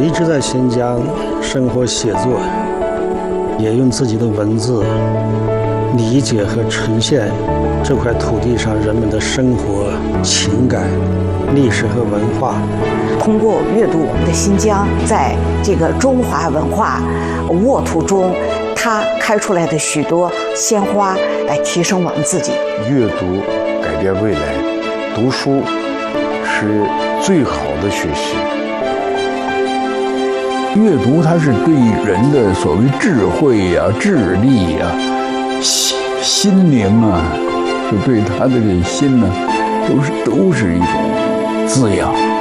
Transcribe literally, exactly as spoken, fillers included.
一直在新疆生活写作，也用自己的文字理解和呈现这块土地上人们的生活、情感、历史和文化。 通过阅读我们的新疆，在这个中华文化沃土中，它开出来的许多鲜花，来提升我们自己。 阅读改变未来，读书是最好的学习。 阅读它是对人的所谓智慧呀、啊、智力呀、啊、心心灵啊，就对他的这心呢，都是都是一种滋养。